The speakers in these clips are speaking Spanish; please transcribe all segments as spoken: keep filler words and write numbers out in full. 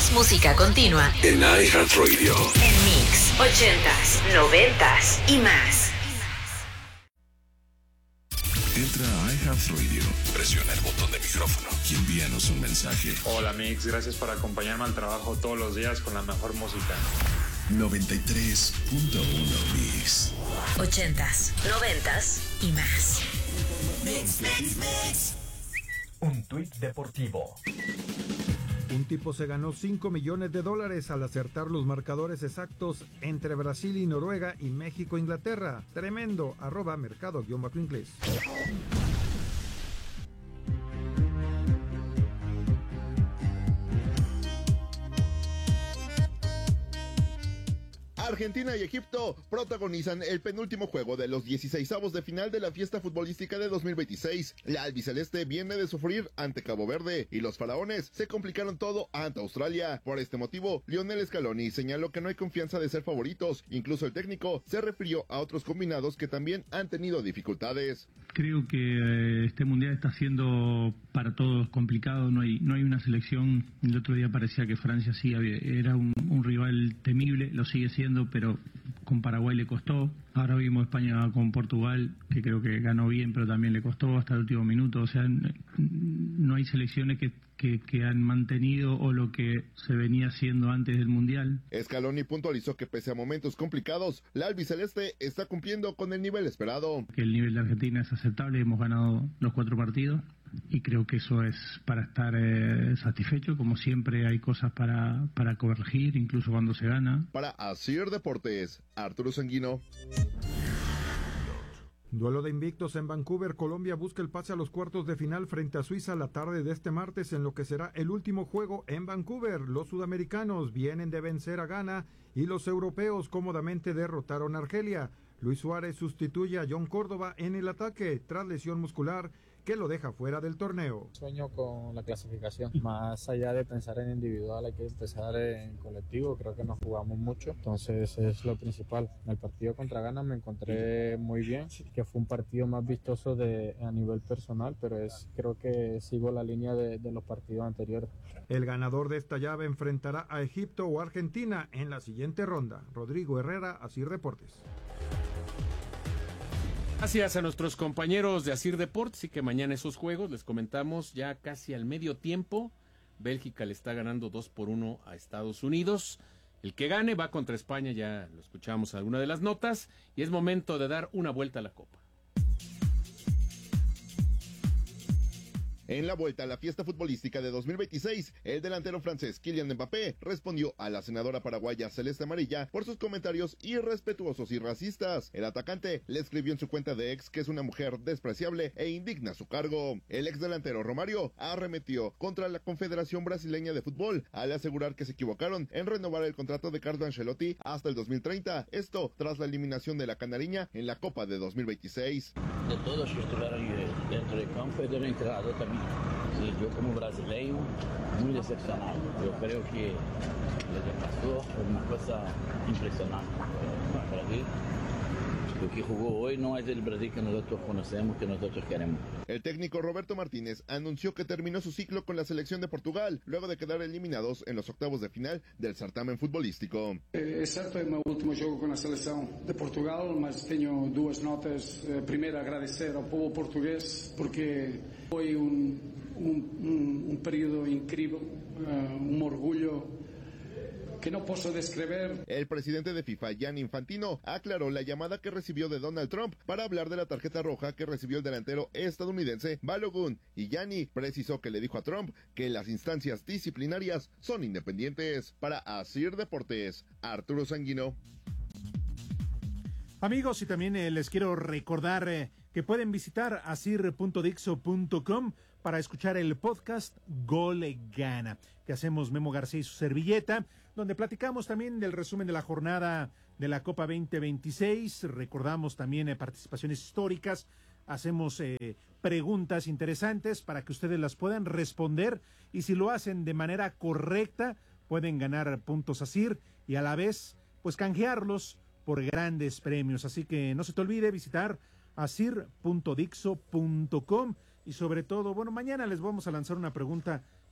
Más música continua en iHeartRadio. En Mix, ochentas, noventas y más. Entra a iHeartRadio, presiona el botón de micrófono y envíanos un mensaje. Hola Mix, gracias por acompañarme al trabajo todos los días con la mejor música. noventa y tres punto uno Mix. Ochentas, noventas y más. Mix, mix, mix. Un tuit deportivo. Un tipo se ganó cinco millones de dólares al acertar los marcadores exactos entre Brasil y Noruega y México-Inglaterra. Tremendo, arroba mercado-inglés. Argentina y Egipto protagonizan el penúltimo juego de los dieciseisavos de final de la fiesta futbolística de dos mil veintiséis. La albiceleste viene de sufrir ante Cabo Verde y los faraones se complicaron todo ante Australia. Por este motivo, Lionel Scaloni señaló que no hay confianza de ser favoritos. Incluso el técnico se refirió a otros combinados que también han tenido dificultades. Creo que eh, este mundial está siendo para todos complicado. No hay no hay una selección. El otro día parecía que Francia sí había, era un, un rival temible, lo sigue siendo, pero con Paraguay le costó. Ahora vimos España con Portugal, que creo que ganó bien, pero también le costó hasta el último minuto. O sea, no hay selecciones que, que, que han mantenido o lo que se venía haciendo antes del Mundial. Scaloni puntualizó que pese a momentos complicados, la albiceleste está cumpliendo con el nivel esperado. Que el nivel de Argentina es aceptable, hemos ganado los cuatro partidos. Y creo que eso es para estar eh, satisfecho. Como siempre hay cosas para, para corregir, incluso cuando se gana. Para Asir Deportes, Arturo Sanguino. Duelo de invictos en Vancouver. Colombia busca el pase a los cuartos de final frente a Suiza la tarde de este martes en lo que será el último juego en Vancouver. Los sudamericanos vienen de vencer a Ghana y los europeos cómodamente derrotaron a Argelia. Luis Suárez sustituye a John Córdoba en el ataque tras lesión muscular que lo deja fuera del torneo. Sueño con la clasificación. Más allá de pensar en individual, hay que empezar en colectivo. Creo que nos jugamos mucho, entonces es lo principal. En el partido contra Ghana me encontré muy bien, que fue un partido más vistoso de, a nivel personal, pero es creo que sigo la línea de, de los partidos anteriores. El ganador de esta llave enfrentará a Egipto o Argentina en la siguiente ronda. Rodrigo Herrera, Asir Deportes. Gracias a nuestros compañeros de Asir Deportes y que mañana esos juegos, les comentamos ya casi al medio tiempo, Bélgica le está ganando dos por uno a Estados Unidos, el que gane va contra España, ya lo escuchamos en alguna de las notas, y es momento de dar una vuelta a la Copa. En la vuelta a la fiesta futbolística de dos mil veintiséis, el delantero francés Kylian Mbappé respondió a la senadora paraguaya Celeste Amarilla por sus comentarios irrespetuosos y racistas. El atacante le escribió en su cuenta de ex que es una mujer despreciable e indigna a su cargo. El ex delantero Romario arremetió contra la Confederación Brasileña de Fútbol al asegurar que se equivocaron en renovar el contrato de Carlo Ancelotti hasta el dos mil treinta. Esto tras la eliminación de la Canariña en la Copa de dos mil veintiséis. De todos que estiveram dentro de campo e do entrenador também. Sí, yo como brasileño, muy decepcionado. Yo creo que lo que pasó fue una cosa impresionante para Brasil. Lo que jugó hoy no es el Brasil que nosotros conocemos, que nosotros queremos. El técnico Roberto Martínez anunció que terminó su ciclo con la selección de Portugal, luego de quedar eliminados en los octavos de final del certamen futbolístico. É certo, é o meu último jogo com a seleção de Portugal, mas tenho duas notas. Primeiro, agradecer ao povo português, porque foi um, um, um período incrível, um orgulho que no puedo describir. El presidente de FIFA, Gianni Infantino, aclaró la llamada que recibió de Donald Trump para hablar de la tarjeta roja que recibió el delantero estadounidense Balogun, y Gianni precisó que le dijo a Trump que las instancias disciplinarias son independientes. Para Asir Deportes, Arturo Sanguino. Amigos, y también eh, les quiero recordar eh, que pueden visitar asir punto dixo punto com para escuchar el podcast Gol Gana, que hacemos Memo García y su servilleta, donde platicamos también del resumen de la jornada de la Copa veinte veintiséis, recordamos también eh, participaciones históricas, hacemos eh, preguntas interesantes para que ustedes las puedan responder, y si lo hacen de manera correcta, pueden ganar puntos Asir y a la vez, pues canjearlos por grandes premios. Así que no se te olvide visitar asir punto dixo punto com, y sobre todo, bueno, mañana les vamos a lanzar una pregunta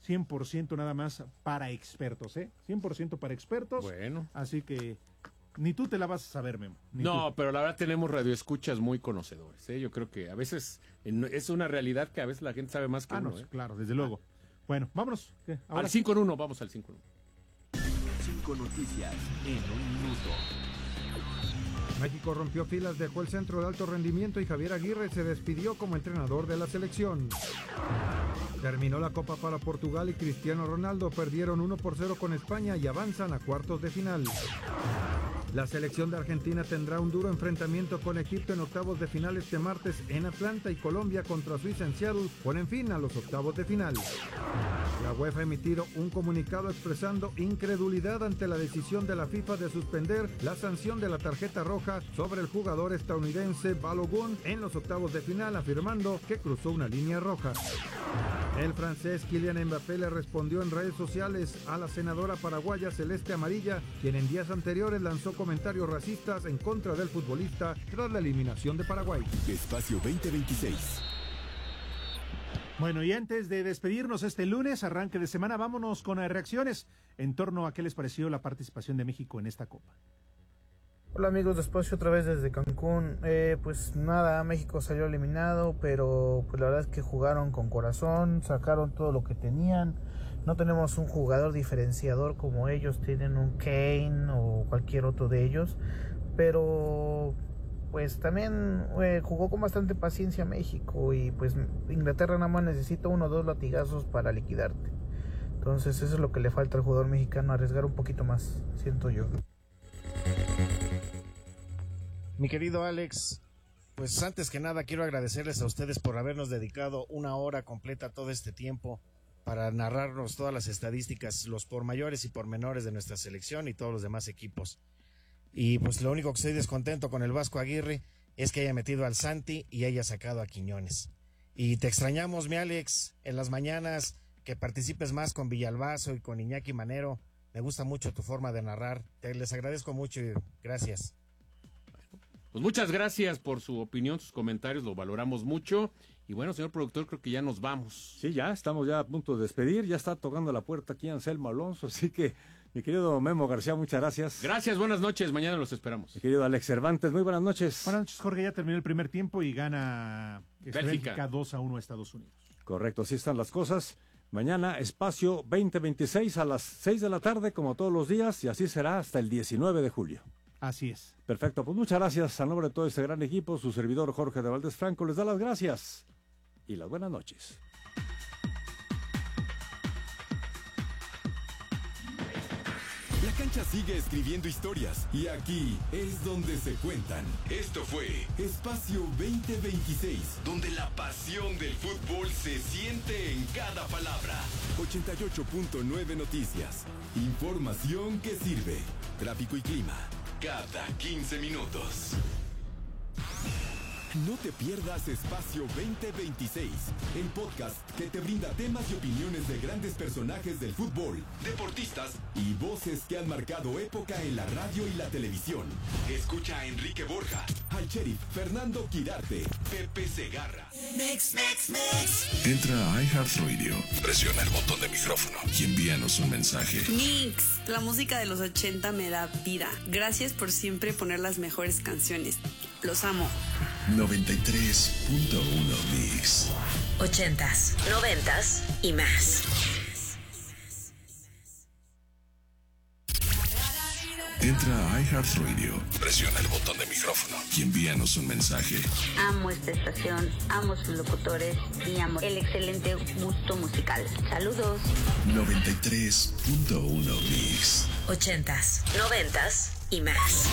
cien por ciento nada más para expertos, ¿eh? cien por ciento para expertos. Bueno. Así que ni tú te la vas a saber, Memo. No, tú. pero la verdad tenemos radioescuchas muy conocedores, ¿eh? Yo creo que a veces es una realidad que a veces la gente sabe más que ah, uno, no, ¿eh? Claro, desde luego. Bueno, vámonos. ¿Qué? Al cinco en uno, vamos al cinco en uno. Cinco noticias en un minuto. México rompió filas, dejó el centro de alto rendimiento y Javier Aguirre se despidió como entrenador de la selección. Terminó la Copa para Portugal y Cristiano Ronaldo perdieron uno por cero con España y avanzan a cuartos de final. La selección de Argentina tendrá un duro enfrentamiento con Egipto en octavos de final este martes en Atlanta y Colombia contra Suiza en Seattle ponen fin a los octavos de final. La UEFA ha emitido un comunicado expresando incredulidad ante la decisión de la FIFA de suspender la sanción de la tarjeta roja sobre el jugador estadounidense Balogun en los octavos de final, afirmando que cruzó una línea roja. El francés Kylian Mbappé le respondió en redes sociales a la senadora paraguaya Celeste Amarilla, quien en días anteriores lanzó comentarios racistas en contra del futbolista tras la eliminación de Paraguay. Espacio veinte veintiséis. Bueno, y antes de despedirnos este lunes, arranque de semana, vámonos con reacciones en torno a qué les pareció la participación de México en esta Copa. Hola amigos de Espacio, otra vez desde Cancún. Eh, pues nada, México salió eliminado, pero pues la verdad es que jugaron con corazón, sacaron todo lo que tenían. No tenemos un jugador diferenciador como ellos tienen, un Kane o cualquier otro de ellos, pero pues también eh, jugó con bastante paciencia México y pues Inglaterra nada más necesita uno o dos latigazos para liquidarte. Entonces eso es lo que le falta al jugador mexicano, arriesgar un poquito más, siento yo. Mi querido Alex, pues antes que nada quiero agradecerles a ustedes por habernos dedicado una hora completa todo este tiempo para narrarnos todas las estadísticas, los por mayores y por menores de nuestra selección y todos los demás equipos. Y pues lo único que estoy descontento con el Vasco Aguirre es que haya metido al Santi y haya sacado a Quiñones. Y te extrañamos, mi Alex, en las mañanas, que participes más con Villalbazo y con Iñaki Manero. Me gusta mucho tu forma de narrar. Te les agradezco mucho y gracias. Pues muchas gracias por su opinión, sus comentarios, lo valoramos mucho. Y bueno, señor productor, creo que ya nos vamos. Sí, ya estamos ya a punto de despedir, ya está tocando la puerta aquí Anselmo Alonso, así que mi querido Memo García, muchas gracias. Gracias, buenas noches, mañana los esperamos. Mi querido Alex Cervantes, muy buenas noches. Buenas noches, Jorge, ya terminó el primer tiempo y gana Bélgica, Bélgica dos a uno a Estados Unidos. Correcto, así están las cosas. Mañana, Espacio veinte veintiséis a las seis de la tarde, como todos los días, y así será hasta el diecinueve de julio. Así es. Perfecto, pues muchas gracias. A nombre de todo este gran equipo, su servidor Jorge de Valdés Franco les da las gracias y las buenas noches. La cancha sigue escribiendo historias y aquí es donde se cuentan. Esto fue Espacio veinte veintiséis, donde la pasión del fútbol se siente en cada palabra. ochenta y ocho punto nueve Noticias. Información que sirve. Tráfico y clima cada quince minutos. No te pierdas Espacio veinte veintiséis, el podcast que te brinda temas y opiniones de grandes personajes del fútbol, deportistas y voces que han marcado época en la radio y la televisión. Escucha a Enrique Borja, al sheriff Fernando Quirarte, Pepe Segarra. Mix, mix, mix. Entra a iHeartRadio, presiona el botón de micrófono y envíanos un mensaje. Mix, la música de los ochenta me da vida. Gracias por siempre poner las mejores canciones. Los amo. noventa y tres punto uno Mix. Ochentas, noventas y más. Entra a iHeartRadio, presiona el botón de micrófono y envíanos un mensaje. Amo esta estación, amo sus locutores y amo el excelente gusto musical. Saludos. noventa y tres punto uno Mix. Ochentas, noventas y más.